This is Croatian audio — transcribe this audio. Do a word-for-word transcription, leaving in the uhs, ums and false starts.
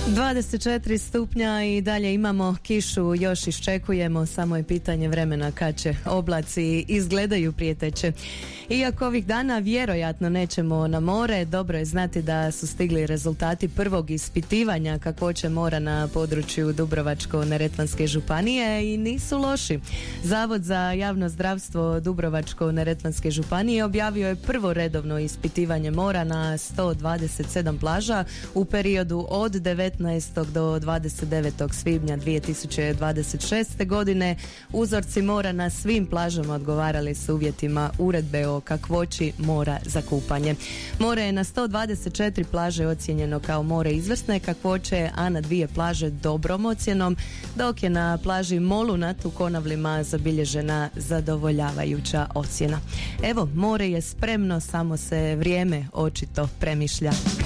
dvadeset četiri stupnja i dalje imamo kišu, još iščekujemo, samo je pitanje vremena kad će oblaci izgledaju prijeteće. Iako ovih dana vjerojatno nećemo na more, dobro je znati da su stigli rezultati prvog ispitivanja kakvoće mora na području Dubrovačko-neretvanske županije i nisu loši. Zavod za javno zdravstvo Dubrovačko-neretvanske županije objavio je prvo redovno ispitivanje mora na sto dvadeset sedam plaža u periodu od devetnaestog do dvadeset devetog svibnja dvije tisuće dvadeset šeste. godine. Uzorci mora na svim plažama odgovarali su uvjetima uredbe o kakvoći mora za kupanje. More je na sto dvadeset četiri plaže ocijenjeno kao more izvrsne kakvoće, a na dvije plaže dobrom ocjenom, dok je na plaži Molunat u Konavlima zabilježena zadovoljavajuća ocjena. Evo, more je spremno, samo se vrijeme očito premišlja.